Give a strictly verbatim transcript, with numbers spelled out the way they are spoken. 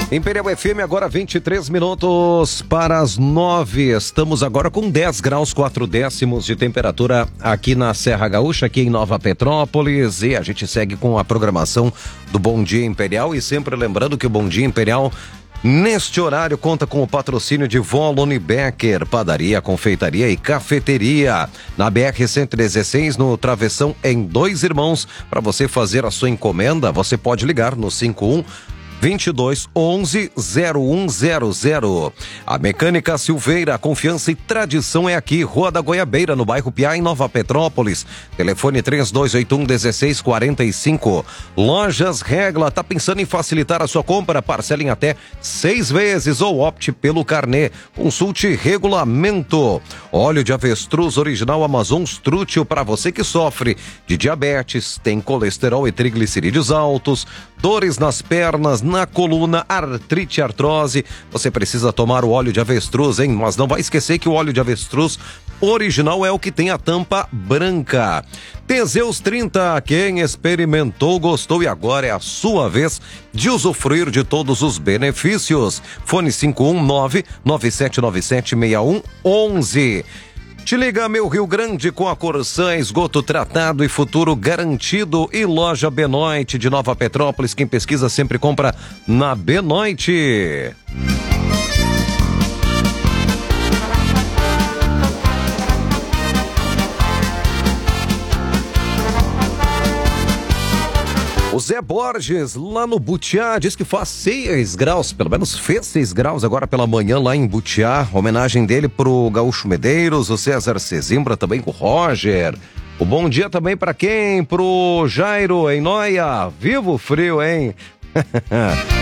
Imperial F M, agora vinte e três minutos para as nove. Estamos agora com dez graus, quatro décimos de temperatura aqui na Serra Gaúcha, aqui em Nova Petrópolis. E a gente segue com a programação do Bom Dia Imperial. E sempre lembrando que o Bom Dia Imperial, neste horário, conta com o patrocínio de Volone Becker, padaria, confeitaria e cafeteria. Na B R cento e dezesseis, no Travessão, em Dois Irmãos. Para você fazer a sua encomenda, você pode ligar no cinco um vinte e dois, onze, zero um zero zero. A Mecânica Silveira, confiança e tradição é aqui, Rua da Goiabeira, no bairro Piá, em Nova Petrópolis. Telefone três dois oito um, um seis quatro cinco. Lojas Regla, tá pensando em facilitar a sua compra? Parcela em até seis vezes ou opte pelo carnê. Consulte regulamento. Óleo de avestruz original Amazon Strútil, para você que sofre de diabetes, tem colesterol e triglicerídeos altos, dores nas pernas, na coluna, artrite, artrose. Você precisa tomar o óleo de avestruz, hein? Mas não vai esquecer que o óleo de avestruz original é o que tem a tampa branca. Teseus trinta, quem experimentou gostou, e agora é a sua vez de usufruir de todos os benefícios. Fone cinco um nove, nove sete nove sete, seis um um um. Te liga, meu Rio Grande, com a Corsã, esgoto tratado e futuro garantido. E loja Benoit de Nova Petrópolis, quem pesquisa sempre compra na Benoit. O Zé Borges, lá no Butiá, diz que faz seis graus, pelo menos fez seis graus agora pela manhã lá em Butiá. Homenagem dele pro Gaúcho Medeiros, o César Cezimbra, também com o Roger. O bom dia também para quem? Pro Jairo em Noia. Vivo frio, hein?